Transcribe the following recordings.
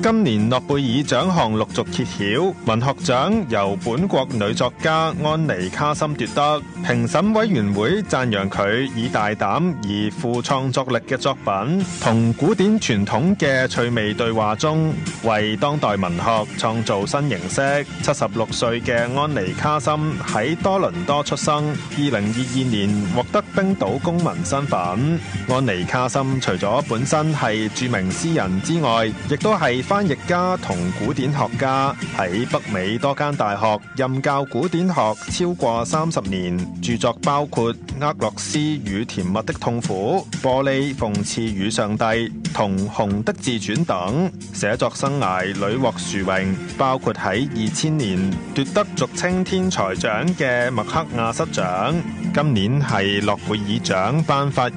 今年諾貝爾獎項陸續揭曉，文學獎由本國女作家安妮卡森奪得。評審委員會讚揚佢以大膽而富創作力嘅作品，同古典傳統嘅趣味對話中，為當代文學創造新形式。76歲嘅安妮卡森喺多倫多出生，2022年獲得冰島公民身份。安妮卡森除咗本身係著名詩人之外，亦都係翻譯家同古典學家，喺北美多間大學任教古典學超過30年，著作包括《厄洛斯與甜蜜的痛苦》、《玻璃諷刺與上帝》同《熊的自傳》等。寫作生涯屢獲殊榮，包括喺2000年奪得俗稱天才獎嘅麥克亞瑟獎。今年係諾貝爾獎頒發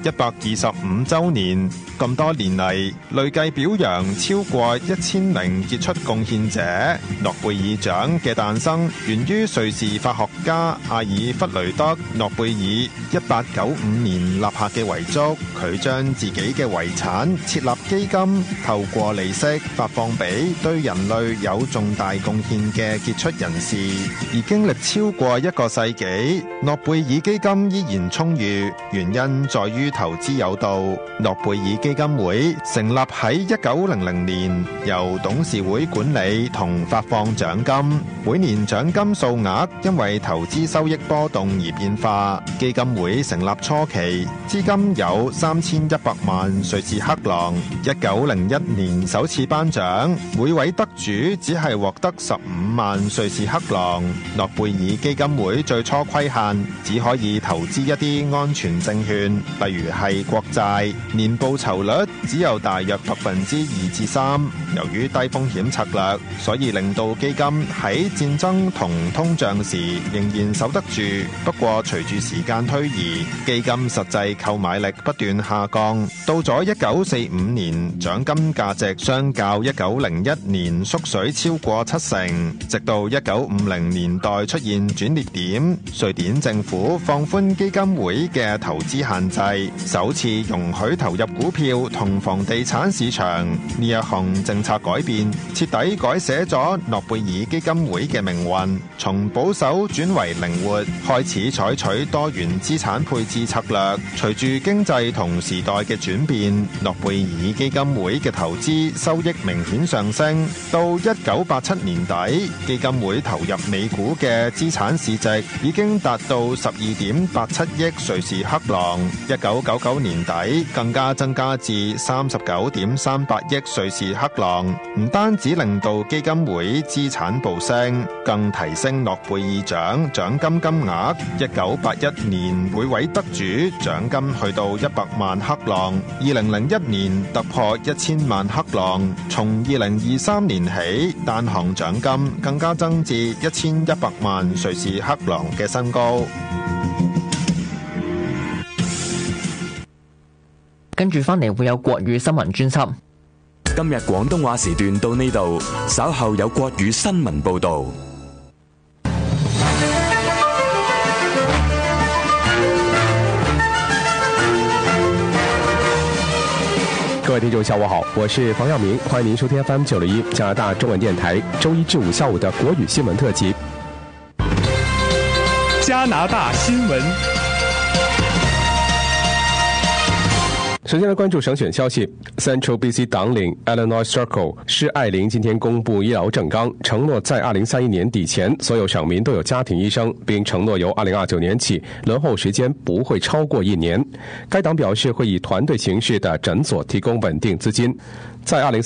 125週年，咁多年嚟累計表揚超過1000名傑出貢獻者。諾貝爾獎嘅誕生源於瑞士法學家阿爾弗雷德諾貝爾1895年立下嘅遺囑，佢將自己嘅遺產設立基金，透過利息發放俾對人類有重大貢獻嘅傑出人士。而經歷超過1個世紀，諾貝爾基金依然充裕，原因在於投資有道。諾貝爾基金會成立喺1900年，由董事會管理同發放獎金，每年獎金數額因為投資收益波動而變化。基金會成立初期資金有3100萬瑞士克朗，1901年首次頒獎，每位得主只係獲得15萬瑞士克朗。諾貝爾基金會最初規限只可以投資一啲安全證券，例如係國債，年報酬率只有大約2%至3%。由於低風險策略，所以令到基金喺戰爭同通脹時仍然守得住。不過隨住時間推移，基金實際購買力不斷下降，到咗1945年，獎金價值相較1901年縮水超過70%，直到1950年代出現轉捩點，瑞典政府放寬基金會嘅投資限制，首次容許投入股票同房地產市場。呢一項政策改變，徹底改寫咗諾貝爾基金會嘅命運，從保守轉為靈活，開始採取多元資產配置策略。隨住經濟同時代嘅轉變，諾貝爾基金會嘅投資收益明顯上升。到1987年底，基金會投入美股嘅資產市值已經達到12.87億瑞士克朗，1999年底更加增加至39.38億瑞士克朗。唔單止令到基金會資產暴升，更提升諾貝爾獎獎金金額。1981年每位得主獎金去到100萬克朗，2001年突破1000萬克朗，從2023年起單項獎金更加增至1100萬瑞士克朗嘅新高。 跟住翻嚟會有國語新聞專輯。 今日廣東話時段到呢度，稍後有國語新聞報導。 各位聽眾下午好，我是黃耀明，歡迎您收聽 FM 901加拿大中文電台周一至五下午的國語新聞特輯。 加拿大新聞。 首先來關注省選消息 ，Central BC 黨領 Illinois Circle 施愛玲今天公布醫療政綱，承諾在2031年底前，所有省民都有家庭醫生，並承諾由2029年起，輪候時間不會超過1年。該黨表示會以團隊形式的診所提供穩定資金，在